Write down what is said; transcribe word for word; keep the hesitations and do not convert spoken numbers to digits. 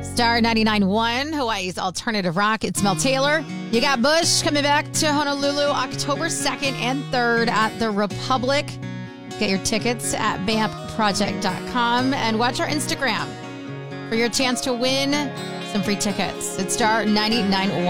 Star ninety-nine point one, Hawaii's alternative rock. It's Mel Taylor. You got Bush coming back to Honolulu October second and third at the Republic. Get your tickets at vamp project dot com and watch our Instagram for your chance to win some free tickets. It's Star ninety-nine point one.